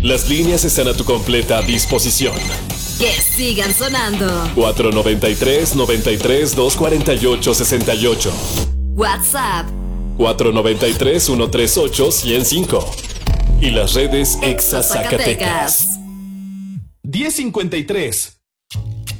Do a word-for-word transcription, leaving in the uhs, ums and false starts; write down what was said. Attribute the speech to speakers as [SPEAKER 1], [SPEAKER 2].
[SPEAKER 1] Las líneas están a tu completa disposición.
[SPEAKER 2] Que sigan sonando.
[SPEAKER 1] cuatro noventa y tres, noventa y tres, doscientos cuarenta y ocho, sesenta y ocho.
[SPEAKER 2] WhatsApp
[SPEAKER 1] cuatro noventa y tres, ciento treinta y ocho, ciento cinco. Y las redes Exa Zacatecas.
[SPEAKER 3] diez cincuenta y tres.